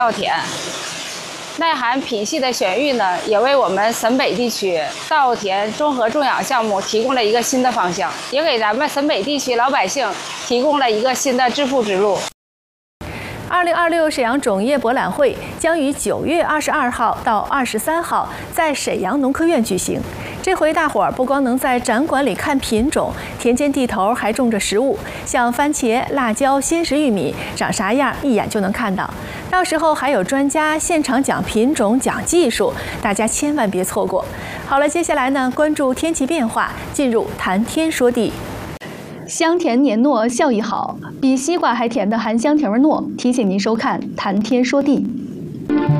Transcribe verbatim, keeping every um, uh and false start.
稻田。耐寒品系的选育呢，也为我们沈北地区稻田综合种养项目提供了一个新的方向，也给咱们沈北地区老百姓提供了一个新的致富之路。 二零二六沈阳种业博览会将于九月二十二号到二十三号在沈阳农科院举行。这回大伙儿不光能在展馆里看品种，田间地头还种着食物，像番茄、辣椒、鲜食玉米，长啥样一眼就能看到。到时候还有专家现场讲品种、讲技术，大家千万别错过。好了，接下来呢，关注天气变化，进入谈天说地。香甜黏糯，效益好，比西瓜还甜的含香甜味糯，提醒您收看《谈天说地》。